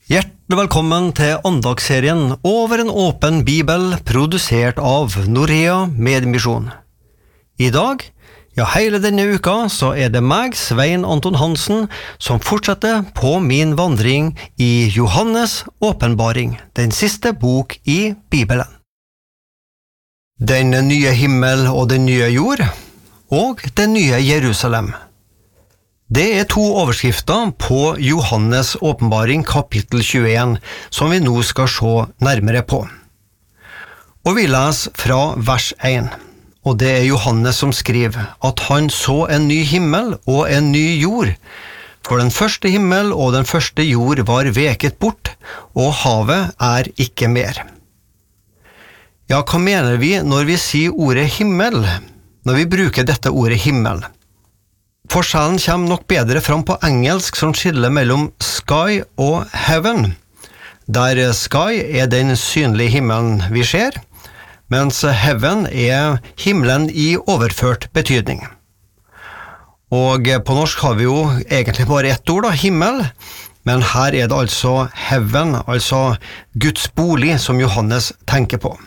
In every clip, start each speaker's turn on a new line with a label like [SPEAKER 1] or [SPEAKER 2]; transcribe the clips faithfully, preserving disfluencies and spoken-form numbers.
[SPEAKER 1] Hjertelig velkommen til andagsserien Over en åpen bibel, produsert av Norea Medmisjon. I dag, ja hele denne uka, så er det meg, Svein Anton Hansen, som fortsetter på min vandring i Johannes åpenbaring, den siste bok i Bibelen. Den nye himmel og den nye jord, og den nye Jerusalem. Det er to overskrifter på Johannes åpenbaring kapittel tjueen, som vi nå skal se nærmere på. Og vi leser fra vers én, og det er Johannes som skriver at han så en ny himmel og en ny jord, for den første himmel og den første jord var veket bort, og havet er ikke mer. Ja, hva mener vi når vi sier ordet himmel, når vi bruker dette ordet himmel? Forskjellen kommer nok bedre fram på engelsk som skiller mellom sky og heaven, der sky er den synlige himmelen vi ser, mens heaven er himmelen i overført betydning. Og på norsk har vi jo egentlig bare ett ord, da, himmel, men her er det altså heaven, altså Guds bolig, som Johannes tenker på.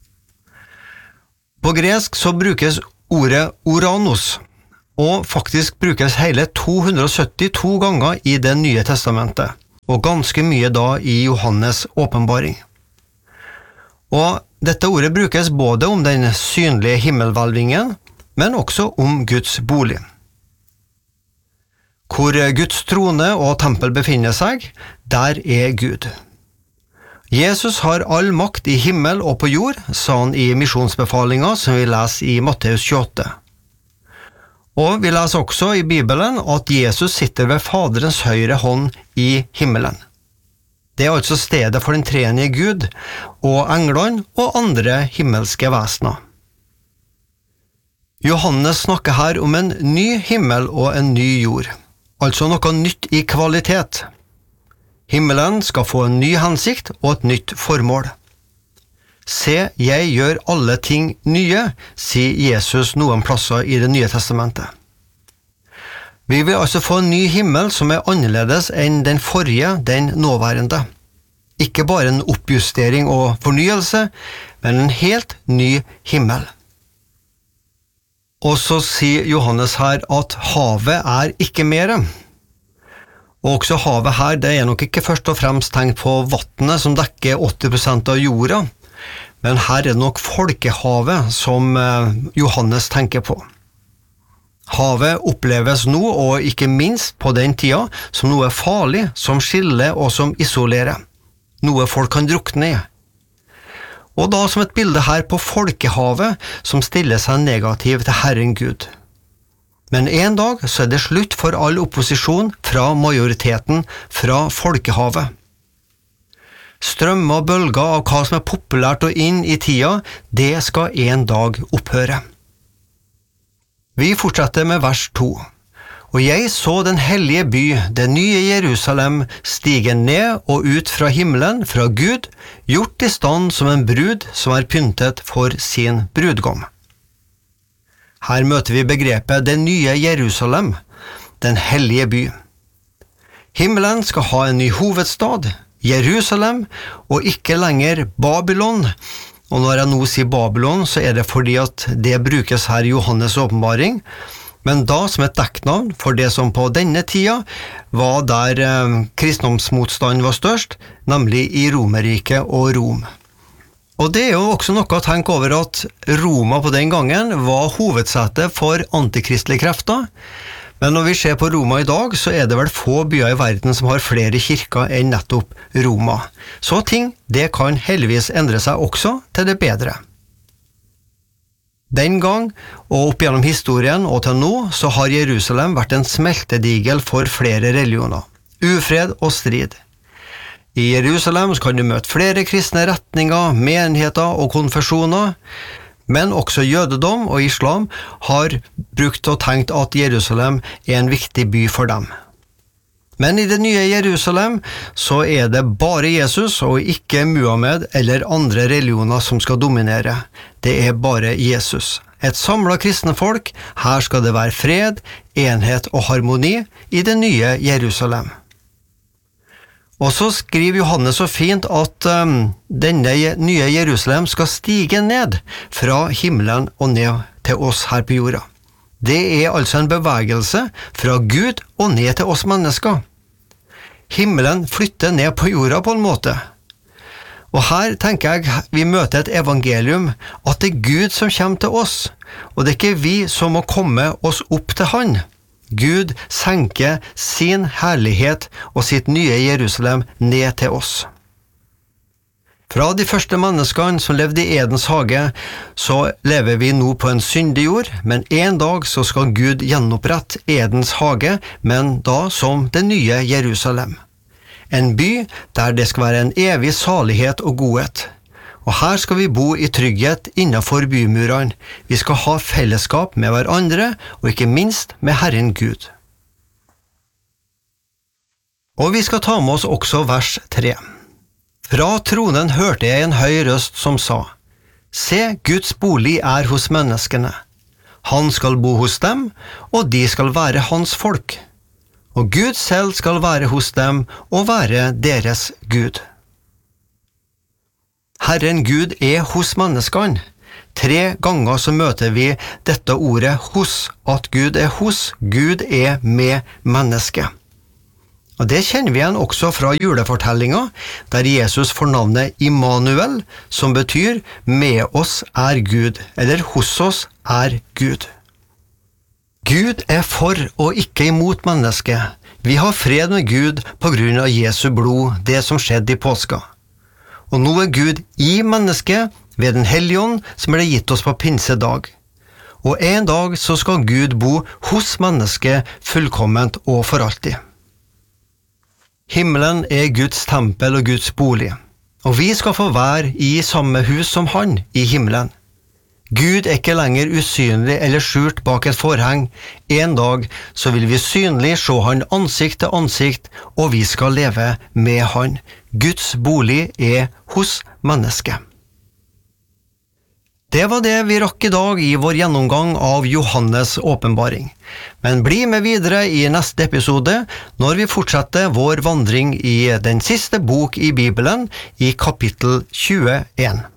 [SPEAKER 1] På gresk så brukes ordet oranos, og faktisk brukes hele to hundre syttito ganger i Det nye testamentet, og ganske mye da i Johannes åpenbaring. Og dette ordet brukes både om den synlige himmelhvelvingen, men også om Guds bolig. Hvor Guds trone og tempel befinner seg, der er Gud. Jesus har all makt i himmel og på jord, sa han i misjonsbefalingen som vi leser i Matteus tjueåtte. Og vi leser også i Bibelen at Jesus sitter ved Faderens høyre hånd i himmelen. Det er altså stedet for den treenige Gud, og englene og andre himmelske vesener. Johannes snakker her om en ny himmel og en ny jord, altså noe nytt i kvalitet. Himmelen skal få en ny hensikt og et nytt formål. Se, jeg gjør alle ting nye, sier Jesus noen plasser i Det nye testamentet. Vi vil altså få en ny himmel som er annerledes enn den forrige, den nåværende. Ikke bare en oppjustering og fornyelse, men en helt ny himmel. Og så sier Johannes her at havet er ikke mere. Og også havet her, det er nok ikke først og fremst tenkt på vattnet som dekker åtti prosent av jorda, men her er det nok folkehavet som Johannes tenker på. Havet oppleves nå, og ikke minst på den tida, som noe farlig, som skiller og som isolerer. Noe folk kan drukne i. Og da som et bilde her på folkehavet, som stiller seg negativ til Herren Gud. Men en dag så er det slutt for all opposisjon fra majoriteten, fra folkehavet. Strømmer og bølger av hva som er populært og inn i tida, det skal en dag opphøre. Vi fortsetter med vers to. Og jeg så den hellige by, det nye Jerusalem, stige ned og ut fra himmelen, fra Gud, gjort i stand som en brud som er pyntet for sin brudgom. Her møter vi begrepet det nye Jerusalem, den hellige by. Himmelen skal ha en ny hovedstad, Jerusalem, og ikke lenger Babylon. Og når jeg nå sier Babylon, så er det fordi at det brukes her i Johannes åpenbaring, men da som et dekknavn for det som på denne tida var der eh, kristendomsmotstand var størst, nemlig i Romerriket og Rom. Og det er jo også noe å tenke over at Roma på den gangen var hovedsetet for antikristelige krefter, men når vi ser på Roma i dag, så er det vel få byer i verden som har flere kirker enn nettopp Roma. Så ting, det kan heldigvis endre seg også til det bedre. Den gang, og opp gjennom historien og til nå, så har Jerusalem vært en smeltedigel for flere religioner, ufred og strid. I Jerusalem kan du møte flere kristne retninger, menigheter og konfesjoner, men også jødedom og islam har brukt og tenkt at Jerusalem er en viktig by for dem. Men i det nye Jerusalem så er det bare Jesus og ikke Muhammed eller andre religioner som skal dominere. Det er bare Jesus. Et samlet kristne folk, her skal det være fred, enhet og harmoni i det nye Jerusalem. Og så skriver Johannes så fint at um, denne nye Jerusalem skal stige ned fra himmelen og ned til oss her på jorda. Det er altså en bevegelse fra Gud og ned til oss mennesker. Himmelen flytter ned på jorda på en måte. Og her tenker jeg vi møter et evangelium, at det er Gud som kommer til oss, og det er ikke vi som må komme oss opp til han. Gud senker sin herlighet og sitt nye Jerusalem ned til oss. Fra de første menneskene som levde i Edens hage, så lever vi nå på en syndig jord, men en dag så skal Gud gjenopprette Edens hage, men da som det nye Jerusalem. En by der det skal være en evig salighet og godhet. Og her skal vi bo i trygghet innenfor bymurene. Vi skal ha fellesskap med hverandre, og ikke minst med Herren Gud. Og vi skal ta med oss også vers tre. Fra tronen hørte jeg en høy røst som sa, «Se, Guds bolig er hos menneskene. Han skal bo hos dem, og de skal være hans folk. Og Gud selv skal være hos dem og være deres Gud.» Herren Gud er hos menneskene. Tre ganger så møter vi dette ordet hos, at Gud er hos, Gud er med mennesket. Og det kjenner vi igjen også fra julefortellinga, der Jesus får navnet Immanuel, som betyr med oss er Gud, eller hos oss er Gud. Gud er for og ikke imot mennesket. Vi har fred med Gud på grunn av Jesu blod, det som skjedde i påska. Og nå er Gud i mennesket ved den hellige ånd som ble gitt oss på pinsedag. Og en dag så skal Gud bo hos mennesket fullkomment og for alltid. Himmelen er Guds tempel og Guds bolig, og vi skal få være i samme hus som han i himmelen. Gud er ikke lenger usynlig eller skjult bak et forheng. En dag så vil vi synlig se han ansikt til ansikt, og vi skal leve med han. Guds bolig er hos mennesket. Det var det vi rakk i dag i vår gjennomgang av Johannes åpenbaring. Men bli med videre i neste episode når vi fortsetter vår vandring i den siste bok i Bibelen i kapittel tjueen.